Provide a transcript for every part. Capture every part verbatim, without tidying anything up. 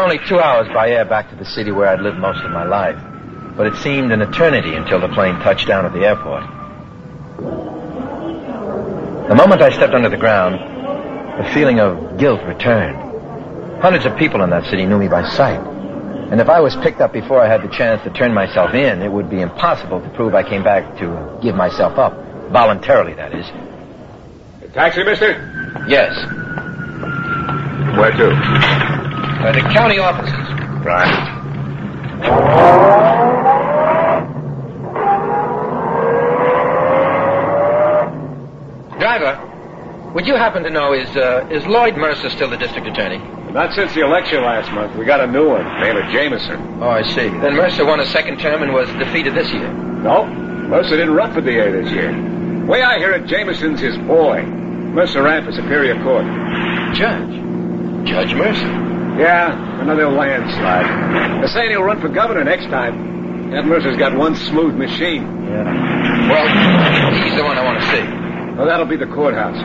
only two hours by air back to the city where I'd lived most of my life. But it seemed an eternity until the plane touched down at the airport. The moment I stepped under the ground, the feeling of guilt returned. Hundreds of people in that city knew me by sight. And if I was picked up before I had the chance to turn myself in, it would be impossible to prove I came back to give myself up. Voluntarily, that is. A taxi, mister? Yes. Where to? Uh, the county offices. Right. Driver, would you happen to know, is uh, is Lloyd Mercer still the district attorney? Not since the election last month. We got a new one, named Jameson. Oh, I see. Then Mercer won a second term and was defeated this year. No, Mercer didn't run for D A this year. The way I hear it, Jameson's his boy. Mercer ran for Superior Court. Judge? Judge Mercer? Yeah, another landslide. They're saying he'll run for governor next time. That Mercer's got one smooth machine. Yeah. Well, he's the one I want to see. Well, that'll be the courthouse.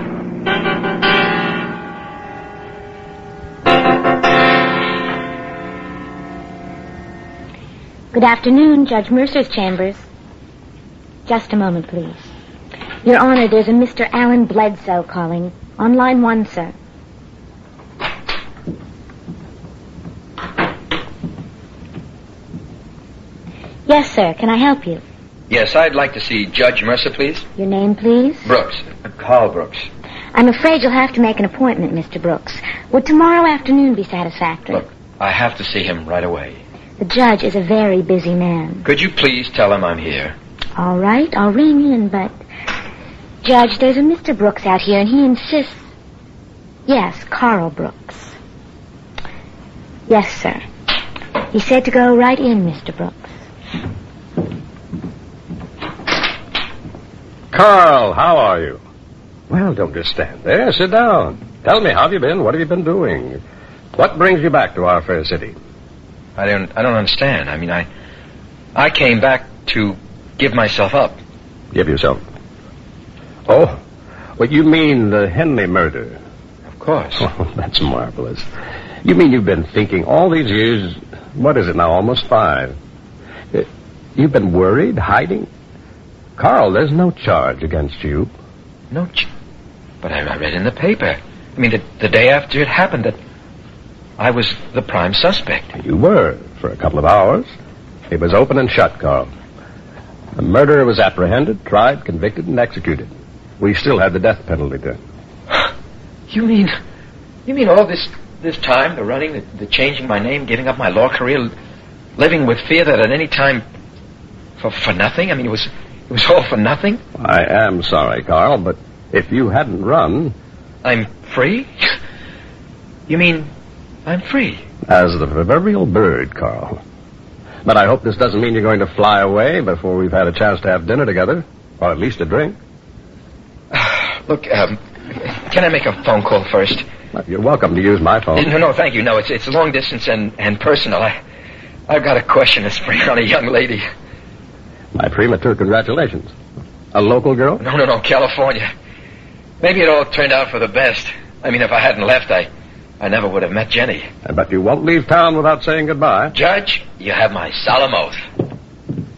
Good afternoon, Judge Mercer's chambers. Just a moment, please. Your Honor, there's a Mister Alan Bledsoe calling. On line one, sir. Yes, sir. Can I help you? Yes, I'd like to see Judge Mercer, please. Your name, please? Brooks. Carl Brooks. I'm afraid you'll have to make an appointment, Mister Brooks. Would tomorrow afternoon be satisfactory? Look, I have to see him right away. The judge is a very busy man. Could you please tell him I'm here? All right, I'll ring in, but... Judge, there's a Mister Brooks out here, and he insists... Yes, Carl Brooks. Yes, sir. He said to go right in, Mister Brooks. Carl, how are you? Well, don't just stand there. Sit down. Tell me, how have you been? What have you been doing? What brings you back to our fair city? I don't I don't understand. I mean, I I came back to give myself up. Give yourself? Oh, what you mean the Henley murder? Of course. Oh, that's marvelous. You mean you've been thinking all these years, what is it now, almost five? You've been worried, hiding? Carl, there's no charge against you. No ch- But I, I read in the paper. I mean, the, the day after it happened that I was the prime suspect. You were, for a couple of hours. It was open and shut, Carl. The murderer was apprehended, tried, convicted, and executed. We still had the death penalty then. You mean... You mean all this this time, the running, the, the changing my name, giving up my law career, living with fear that at any time... For, for nothing? I mean, it was... It was all for nothing? I am sorry, Carl, but if you hadn't run... I'm free? You mean I'm free? As the proverbial bird, Carl. But I hope this doesn't mean you're going to fly away before we've had a chance to have dinner together, or at least a drink. Look, um, can I make a phone call first? Well, you're welcome to use my phone. No, no, thank you. No, it's it's long distance and, and personal. I, I've got a question to spring on a young lady. My premature congratulations. A local girl? No, no, no, California. Maybe it all turned out for the best. I mean, if I hadn't left, I, I never would have met Jenny. But you won't leave town without saying goodbye. Judge, you have my solemn oath.